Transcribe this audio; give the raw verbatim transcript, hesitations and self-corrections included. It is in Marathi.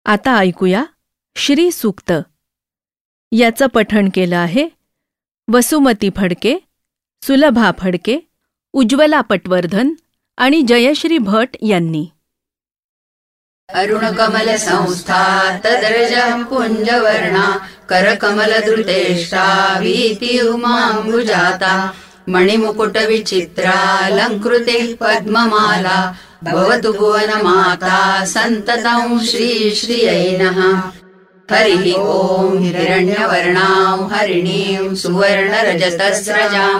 आता ऐकूया श्री सूक्त. याचं पठण केलं आहे वसुमती फडके, सुलभा फडके, उज्ज्वला पटवर्धन आणि जयश्री भट यांनी. अरुणकमल संस्था तदर्जः पुञ्जवर्णा करकमलधृतेष्टा वीति उमाम्बुजाता मणिमुकुटविचित्रालङ्कृते पद्ममाला भवतु भुवनमाता सन्ततं श्रीश्रियै नः. हरिः ओं हिरण्यवर्णां हरिणीं सुवर्णरजतस्रजां